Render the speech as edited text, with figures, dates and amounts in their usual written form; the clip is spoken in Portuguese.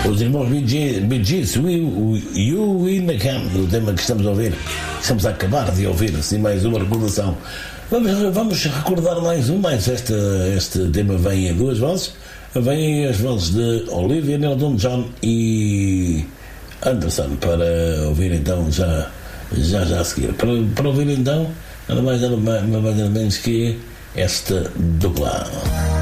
Os irmãos Bee Gees, You in the Camp, o tema que estamos a ouvir. Estamos a acabar de ouvir, assim, mais uma recordação. Vamos recordar mais este tema vem em duas vozes. Vêm as vozes de Olivia Newton-John e Anderson para ouvir então já a seguir. Para ouvir então nada mais nada menos que esta dupla.